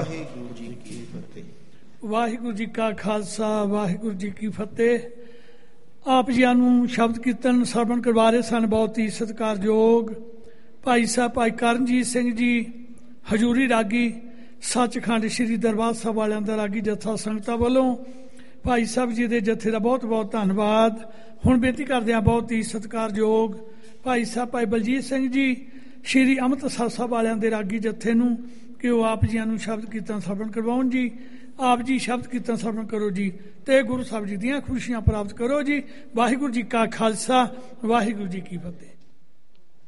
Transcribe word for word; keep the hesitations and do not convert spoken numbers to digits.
ਵਾਹਿਗੁਰੂ ਜੀ ਕੀ ਫਤਿਹ। ਵਾਹਿਗੁਰੂ ਜੀ ਕਾ ਖਾਲਸਾ, ਵਾਹਿਗੁਰੂ ਜੀ ਕੀ ਫਤਿਹ। ਆਪ ਜੀਆਂ ਨੂੰ ਸ਼ਬਦ ਕੀਰਤਨ ਸਰਵਣ ਕਰਵਾ ਰਹੇ ਸਨ ਬਹੁਤ ਹੀ ਸਤਿਕਾਰਯੋਗ ਭਾਈ ਸਾਹਿਬ ਭਾਈ ਕਰਨਜੀਤ ਸਿੰਘ ਜੀ ਹਜ਼ੂਰੀ ਰਾਗੀ ਸੱਚਖੰਡ ਸ੍ਰੀ ਦਰਬਾਰ ਸਾਹਿਬ ਵਾਲਿਆਂ ਦਾ ਰਾਗੀ ਜੱਥਾ ਸੰਗਤਾਂ ਵੱਲੋਂ ਭਾਈ ਸਾਹਿਬ ਜੀ ਦੇ ਜੱਥੇ ਦਾ ਬਹੁਤ ਬਹੁਤ ਧੰਨਵਾਦ। ਹੁਣ ਬੇਨਤੀ ਕਰਦੇ ਹਾਂ ਬਹੁਤ ਹੀ ਸਤਿਕਾਰਯੋਗ ਭਾਈ ਸਾਹਿਬ ਭਾਈ ਬਲਜੀਤ ਸਿੰਘ ਜੀ ਸ੍ਰੀ ਅੰਮ੍ਰਿਤਸਰ ਸਾਹਿਬ ਵਾਲਿਆਂ ਦੇ ਰਾਗੀ ਜੱਥੇ ਨੂੰ ਕਿ ਉਹ ਆਪ ਜੀਆਂ ਨੂੰ ਸ਼ਬਦ ਕੀਰਤਨ ਸਰਵਣ ਕਰਵਾਉਣ ਜੀ। ਆਪ ਜੀ ਸ਼ਬਦ ਕੀਰਤਨ ਸਰਵਣ ਕਰੋ ਜੀ ਤੇ ਗੁਰੂ ਸਾਹਿਬ ਜੀ ਦੀਆਂ ਖੁਸ਼ੀਆਂ ਪ੍ਰਾਪਤ ਕਰੋ ਜੀ। ਵਾਹਿਗੁਰੂ ਜੀ ਕਾ ਖਾਲਸਾ, ਵਾਹਿਗੁਰੂ ਜੀ ਕੀ ਫਤਿਹ।